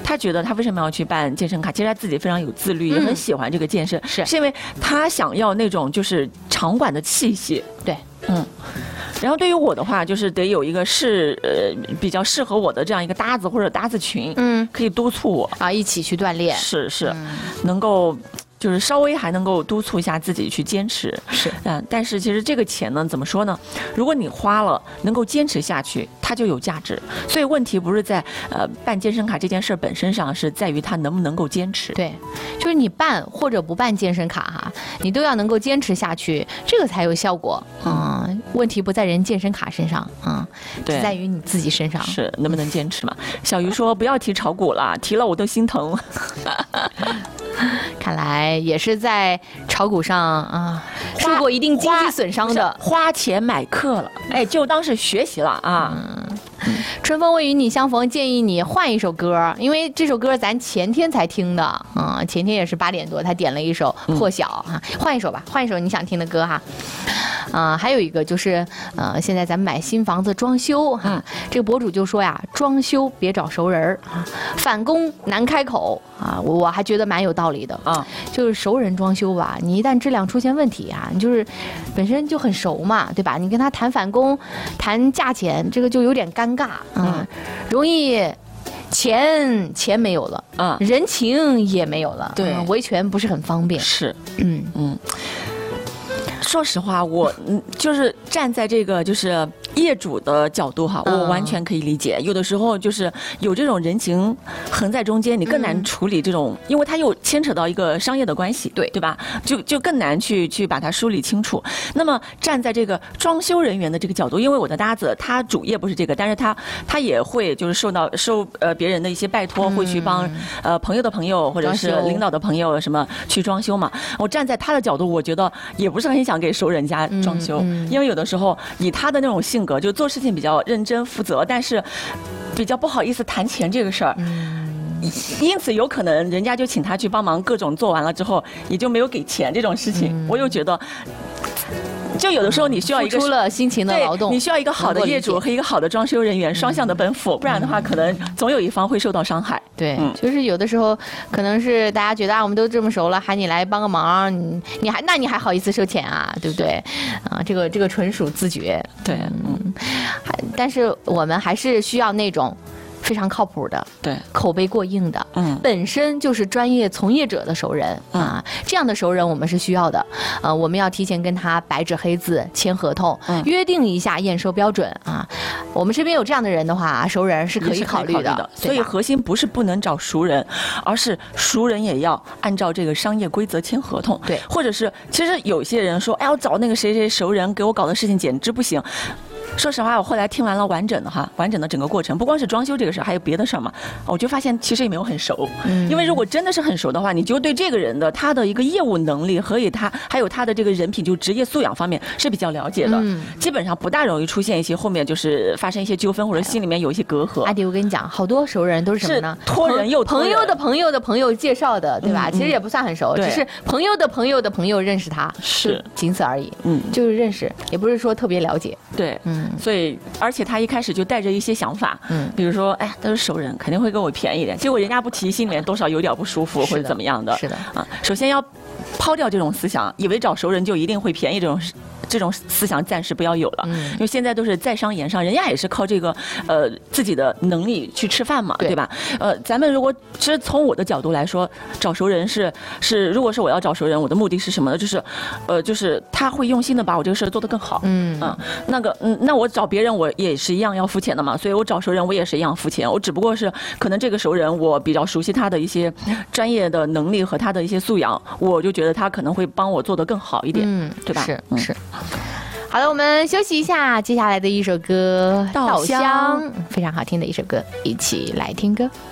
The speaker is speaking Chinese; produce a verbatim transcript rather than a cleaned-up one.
他觉得他为什么要去办健身卡？其实他自己非常有自律，也很喜欢这个健身， 是是因为他想要那种就是场馆的气息。 对， 嗯。然后对于我的话，就是得有一个适呃比较适合我的这样一个搭子或者搭子群， 嗯， 可以督促我啊，一起去锻炼， 是是， 嗯、 能够。就是稍微还能够督促一下自己去坚持， 是， 嗯，但是其实这个钱呢，怎么说呢？如果你花了，能够坚持下去，它就有价值。所以问题不是在呃办健身卡这件事本身上，是在于它能不能够坚持。 对，就是你办或者不办健身卡哈，你都要能够坚持下去，这个才有效果。嗯，问题不在人健身卡身上，嗯， 对， 在于你自己身上， 是能不能坚持嘛？小鱼说不要提炒股了，提了我都心疼。 看来也是在炒股上啊受过一定经济损伤的， 花钱买课了，哎，就当是学习了啊。 嗯，春风为与你相逢，建议你换一首歌，因为这首歌咱前天才听的，嗯，前天也是八点多，他点了一首《破晓》哈，换一首吧，换一首你想听的歌哈。啊、呃，还有一个就是，呃，现在咱们买新房子装修哈、啊，这个博主就说呀，装修别找熟人啊，返工难开口啊，我我还觉得蛮有道理的啊，就是熟人装修吧，你一旦质量出现问题啊，你就是本身就很熟嘛，对吧？你跟他谈返工、谈价钱，这个就有点尴尬啊，嗯、容易。钱钱没有了，啊，人情也没有了， 对， 维权不是很方便， 是， 嗯嗯。说实话，我嗯就是站在这个就是业主的角度哈，我完全可以理解。有的时候就是有这种人情横在中间，你更难处理这种，因为它又牵扯到一个商业的关系，对对吧？就就更难去去把它梳理清楚。那么站在这个装修人员的这个角度，因为我的搭子他主业不是这个，但是他他也会就是受到受呃别人的一些拜托，会去帮呃朋友的朋友或者是领导的朋友什么去装修嘛。我站在他的角度，我觉得也不是很想给熟人家装修，嗯嗯、因为有的时候以他的那种性格，就做事情比较认真负责，但是比较不好意思谈钱这个事儿。嗯、因此有可能人家就请他去帮忙，各种做完了之后，也就没有给钱这种事情。嗯、我又觉得。就有的时候你需要一个付出了辛勤的劳动， 你需要一个好的业主和一个好的装修人员双向的奔赴，不然的话可能总有一方会受到伤害。 对，嗯、就是有的时候可能是大家觉得啊，我们都这么熟了，喊你来帮个忙，你你还那你还好意思收钱啊，对不对？啊，这个这个纯属自觉。 对， 嗯，但是我们还是需要那种。非常靠谱的， 对， 口碑过硬的， 嗯， 本身就是专业从业者的熟人、嗯、啊，这样的熟人我们是需要的，呃，我们要提前跟他白纸黑字签合同，嗯、约定一下验收标准啊。我们身边有这样的人的话，熟人是可以考虑的。 虑的所以核心不是不能找熟人，而是熟人也要按照这个商业规则签合同。 对，或者是其实有些人说，哎，我找那个谁谁熟人给我搞的事情简直不行。说实话，我后来听完了完整的哈，完整的整个过程，不光是装修这个事儿，还有别的事儿嘛，我就发现其实也没有很熟。嗯，因为如果真的是很熟的话，你就对这个人的他的一个业务能力和以他还有他的这个人品，就职业素养方面是比较了解的。嗯，基本上不大容易出现一些后面就是发生一些纠纷或者心里面有一些隔阂。 阿迪，我跟你讲，好多熟人都是什么呢？ 托人又托人， 朋友的朋友的朋友介绍的，对吧？嗯、其实也不算很熟，只是朋友的朋友的朋友认识他， 是仅此而已。 嗯， 就是认识，也不是说特别了解。 对，嗯，所以。而且他一开始就带着一些想法，嗯，比如说，哎，都是熟人，肯定会给我便宜一点。结果人家不提，心里面多少有点不舒服或者怎么样的。 是的， 啊，首先要抛掉这种思想，以为找熟人就一定会便宜这种。这种思想暂时不要有了，嗯、因为现在都是在商言商，人家也是靠这个呃自己的能力去吃饭嘛， 对, 对吧？呃，咱们如果其实从我的角度来说，找熟人是是，如果是我要找熟人，我的目的是什么呢？就是呃，就是他会用心的把我这个事做得更好，嗯啊，那个嗯，那我找别人我也是一样要付钱的嘛，所以我找熟人我也是一样付钱，我只不过是可能这个熟人我比较熟悉他的一些专业的能力和他的一些素养，我就觉得他可能会帮我做得更好一点，嗯，对吧？ 是是。好了，我们休息一下，接下来的一首歌《稻香》，非常好听的一首歌，一起来听歌。